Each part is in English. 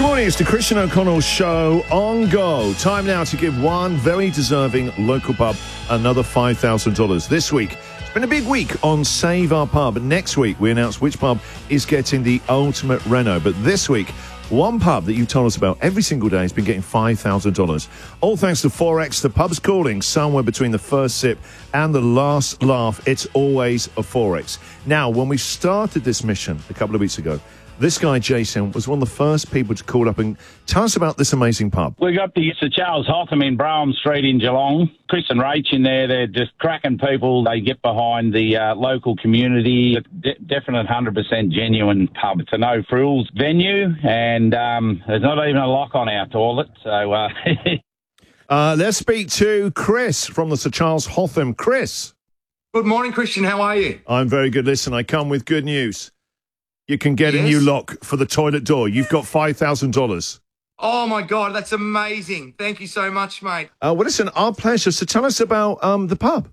morning, it's the Christian O'Connell Show on Go. Time now to give one very deserving local pub another $5,000. This week, it's been a big week on Save Our Pub. Next week, we announce which pub is getting the ultimate reno. But this week, one pub that you told us about every single day has been getting $5,000. All thanks to Forex. The pub's calling somewhere between the first sip and the last laugh. It's always a Forex. Now, when we started this mission a couple of weeks ago, this guy, Jason, was one of the first people to call up and tell us about this amazing pub. We got the Sir Charles Hotham in Brougham Street in Geelong. Chris and Rach in there, they're just cracking people. They get behind the local community. Definite 100% genuine pub. It's a no-frills venue, and there's not even a lock on our toilet. So let's speak to Chris from the Sir Charles Hotham. Chris. Good morning, Christian. How are you? I'm very good. Listen, I come with good news. You can get a new lock for the toilet door. You've got $5,000. Oh, my God, that's amazing. Thank you so much, mate. Well, listen, our pleasure. So tell us about the pub.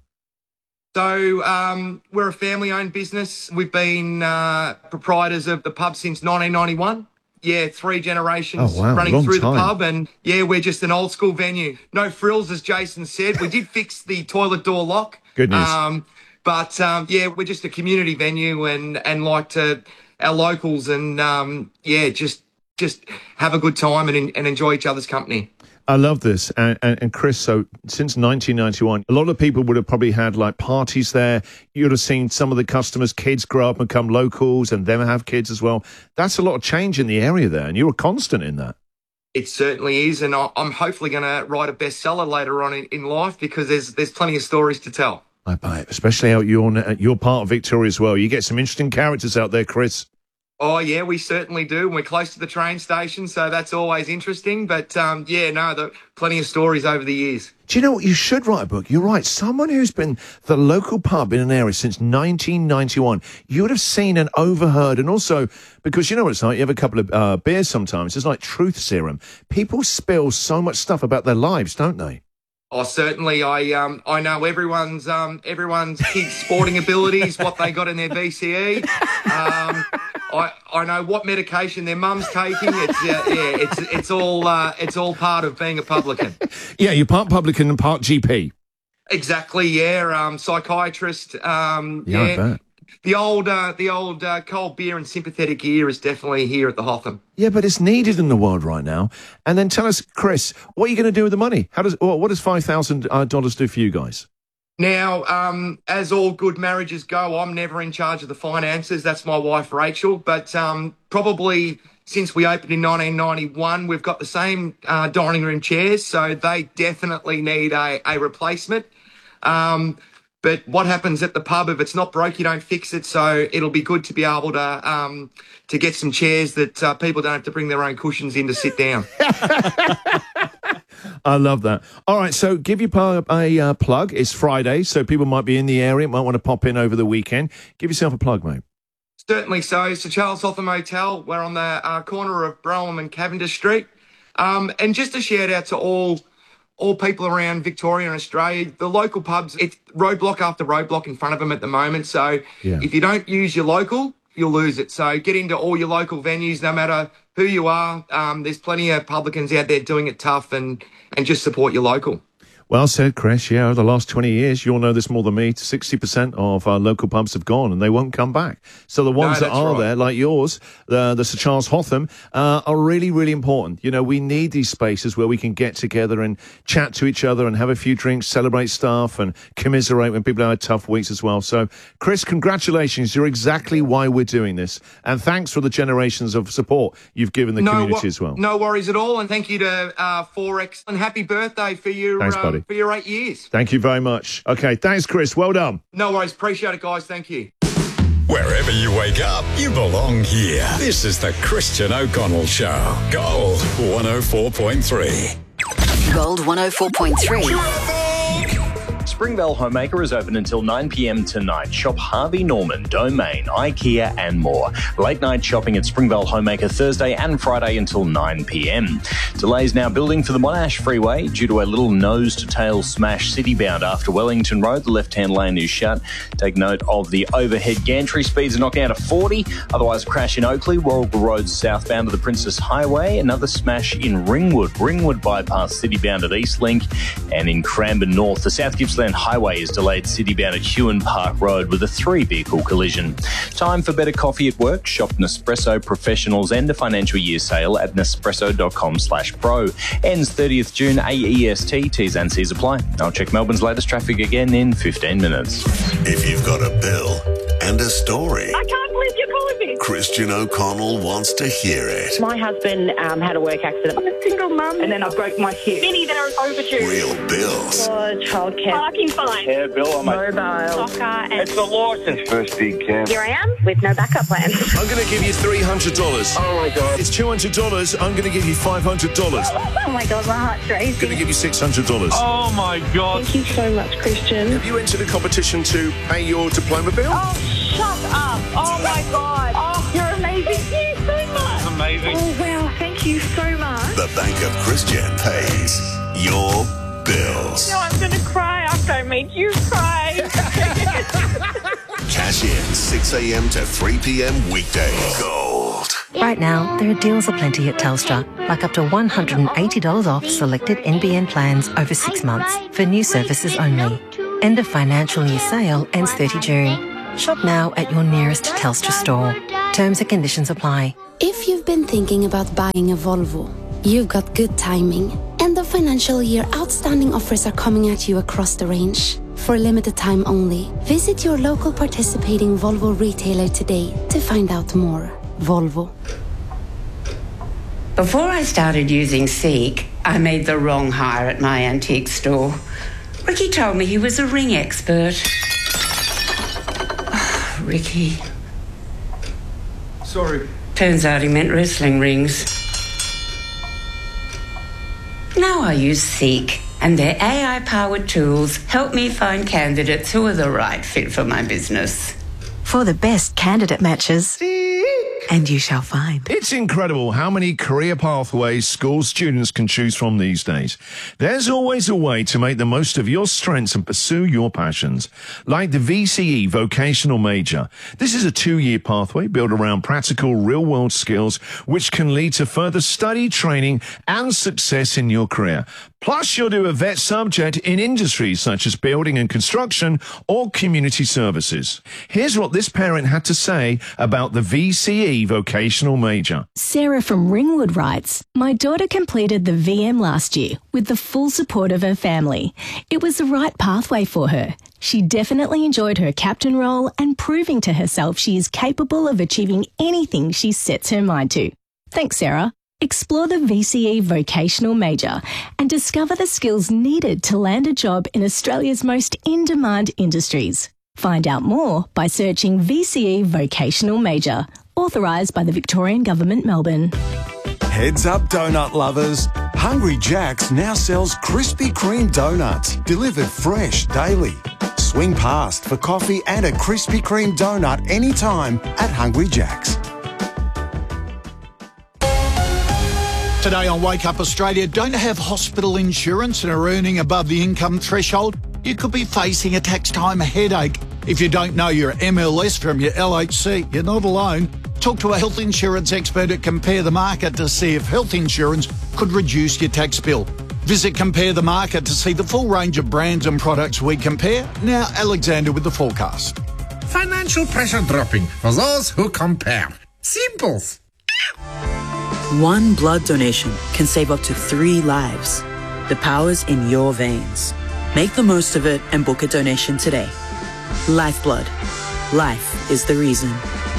So we're a family-owned business. We've been proprietors of the pub since 1991. Yeah, 3 generations running through the pub. And, yeah, we're just an old-school venue. No frills, as Jason said. We did fix the toilet door lock. Good news. But, yeah, we're just a community venue and like to... our locals and, just have a good time and enjoy each other's company. I love this. And Chris, so since 1991, a lot of people would have probably had like parties there. You would have seen some of the customers' kids grow up and become locals and them have kids as well. That's a lot of change in the area there, and you were constant in that. It certainly is, and I'm hopefully going to write a bestseller later on in life because there's plenty of stories to tell. I bet, especially out your part of Victoria as well. You get some interesting characters out there, Chris. Oh, yeah, we certainly do. We're close to the train station, so that's always interesting. But, plenty of stories over the years. Do you know what? You should write a book. You're right. Someone who's been the local pub in an area since 1991, you would have seen and overheard. And also, because you know what it's like, you have a couple of beers sometimes. It's like truth serum. People spill so much stuff about their lives, don't they? Oh, certainly. I know everyone's kids' sporting abilities, what they got in their VCE. I know what medication their mum's taking. It's all part of being a publican. Yeah, you're part publican and part GP. Exactly. Yeah. Psychiatrist. I bet. The old cold beer and sympathetic ear is definitely here at the Hotham. Yeah, but it's needed in the world right now. And then tell us, Chris, what are you going to do with the money? What does $5,000 do for you guys? Now, as all good marriages go, I'm never in charge of the finances. That's my wife, Rachel. But probably since we opened in 1991, we've got the same dining room chairs, so they definitely need a replacement. But what happens at the pub, if it's not broke, you don't fix it. So it'll be good to be able to get some chairs that people don't have to bring their own cushions in to sit down. I love that. All right, so give your pub a plug. It's Friday, so people might be in the area, might want to pop in over the weekend. Give yourself a plug, mate. Certainly so. Sir Charles Hotham Hotel. We're on the corner of Brougham and Cavendish Street. And just a shout out to all people around Victoria and Australia. The local pubs, it's roadblock after roadblock in front of them at the moment. So if you don't use your local, you'll lose it. So get into all your local venues, no matter who you are. There's plenty of publicans out there doing it tough and just support your local. Well said, Chris. Yeah, over the last 20 years, you'll know this more than me, 60% of our local pubs have gone and they won't come back. So the ones that are there, like yours, the Sir Charles Hotham, are really, really important. You know, we need these spaces where we can get together and chat to each other and have a few drinks, celebrate stuff and commiserate when people have tough weeks as well. So, Chris, congratulations. You're exactly why we're doing this. And thanks for the generations of support you've given the community as well. No worries at all. And thank you to Forex. And happy birthday for your... Thanks, buddy. For your 8 years. Thank you very much. Okay, thanks, Chris. Well done. No worries. Appreciate it, guys. Thank you. Wherever you wake up, you belong here. This is the Christian O'Connell Show. Gold 104.3. Gold 104.3. Springvale Homemaker is open until 9 p.m. tonight. Shop Harvey Norman, Domain, IKEA and more. Late night shopping at Springvale Homemaker Thursday and Friday until 9 p.m. Delays now building for the Monash Freeway due to a little nose-to-tail smash citybound after Wellington Road. The left-hand lane is shut. Take note of the overhead gantry. Speeds are knocking out of 40. Otherwise, a crash in Oakley, Warragul Road southbound to the Princess Highway. Another smash in Ringwood bypass citybound at Eastlink. And in Cranbourne North, the South Gippsland Highway is delayed citybound at Hewan Park Road with a 3-vehicle collision. Time for better coffee at work. Shop Nespresso Professionals and a financial year sale at nespresso.com/pro. Ends 30th June, AEST. T's and C's apply. I'll check Melbourne's latest traffic again in 15 minutes. If you've got a bill and a story, I can't believe you're calling me. Christian O'Connell wants to hear it. My husband had a work accident. I'm a single mum, and then I broke my hip. Many that are overdue. Real bills. Childcare. Parking fine. Yeah, bill on my mobile. Soccer. And it's the licence. First big camp. Here I am with no backup plan. I'm going to give you $300. Oh, my God. It's $200. I'm going to give you $500. Oh, my God, my heart's racing. I'm going to give you $600. Oh, my God. Thank you so much, Christian. Have you entered a competition to pay your diploma bill? Oh, shut up. Oh, my God. Oh, you're amazing. Thank you so much. Amazing. Oh, wow. Thank you so much. The Bank of Christian pays your bills. No, I'm going to cry after I make you cry. Cash in 6 a.m. to 3 p.m. weekdays. Gold. Right now, there are deals aplenty at Telstra, like up to $180 off selected NBN plans over 6 months for new services only. End of financial year sale ends 30 June. Shop now at your nearest Telstra store. Terms and conditions apply. If you've been thinking about buying a Volvo, you've got good timing. End of financial year outstanding offers are coming at you across the range. For a limited time only, visit your local participating Volvo retailer today to find out more. Volvo. Before I started using Seek, I made the wrong hire at my antique store. Ricky told me he was a ring expert. Oh, Ricky. Sorry. Turns out he meant wrestling rings. Now I use Seek, and their AI-powered tools help me find candidates who are the right fit for my business. For the best candidate matches, and you shall find. It's incredible how many career pathways school students can choose from these days. There's always a way to make the most of your strengths and pursue your passions, like the VCE Vocational Major. This is a 2-year pathway built around practical real-world skills, which can lead to further study, training, and success in your career. Plus, you'll do a vet subject in industries such as building and construction or community services. Here's what this parent had to say about the VCE Vocational Major. Sarah from Ringwood writes, "My daughter completed the VM last year with the full support of her family. It was the right pathway for her. She definitely enjoyed her captain role and proving to herself she is capable of achieving anything she sets her mind to. Thanks, Sarah." Explore the VCE Vocational Major and discover the skills needed to land a job in Australia's most in-demand industries. Find out more by searching VCE Vocational Major, authorised by the Victorian Government, Melbourne. Heads up, donut lovers. Hungry Jack's now sells Krispy Kreme donuts, delivered fresh daily. Swing past for coffee and a Krispy Kreme donut anytime at Hungry Jack's. Today on Wake Up Australia, don't have hospital insurance and are earning above the income threshold? You could be facing a tax time headache. If you don't know your MLS from your LHC, you're not alone. Talk to a health insurance expert at Compare the Market to see if health insurance could reduce your tax bill. Visit Compare the Market to see the full range of brands and products we compare. Now, Alexander with the forecast. Financial pressure dropping for those who compare. Simple. One blood donation can save up to 3 lives. The power's in your veins. Make the most of it and book a donation today. Lifeblood. Life is the reason.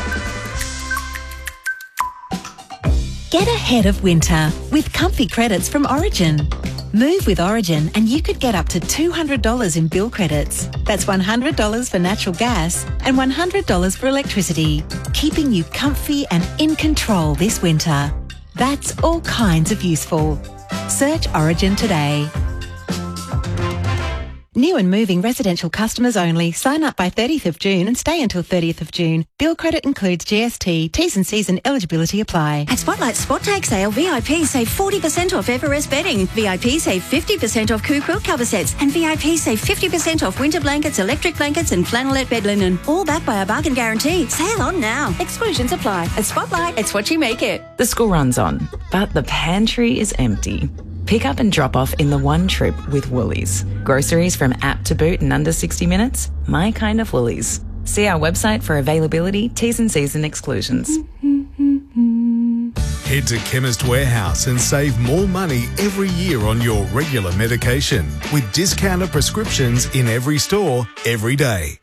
Get ahead of winter with comfy credits from Origin. Move with Origin and you could get up to $200 in bill credits. That's $100 for natural gas and $100 for electricity, keeping you comfy and in control this winter. That's all kinds of useful. Search Origin today. New and moving residential customers only. Sign up by 30th of June and stay until 30th of June. Bill credit includes GST. T's and C's and eligibility apply. At Spotlight Spot Take Sale, VIP save 40% off Everest bedding. VIP save 50% off Coo quilt cover sets. And VIP save 50% off winter blankets, electric blankets and flannelette bed linen. All backed by a bargain guarantee. Sale on now. Exclusions apply. At Spotlight, it's what you make it. The school runs on, but the pantry is empty. Pick up and drop off in the one trip with Woolies. Groceries from app to boot in under 60 minutes. My kind of Woolies. See our website for availability, T's and C's and exclusions. Head to Chemist Warehouse and save more money every year on your regular medication with discounted prescriptions in every store, every day.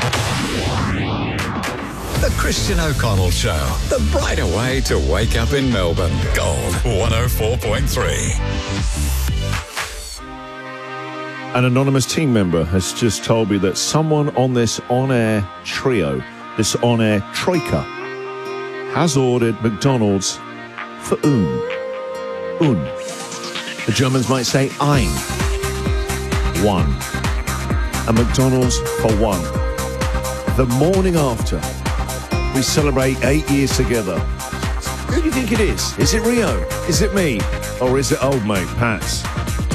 The Christian O'Connell Show, the brighter way to wake up in Melbourne. Gold 104.3. An anonymous team member has just told me that someone on this on-air trio, this on-air troika, has ordered McDonald's for Un. The Germans might say ein. One. And McDonald's for one. The morning after we celebrate 8 years together. Who do you think it is? Is it Rio? Is it me? Or is it old mate Pats?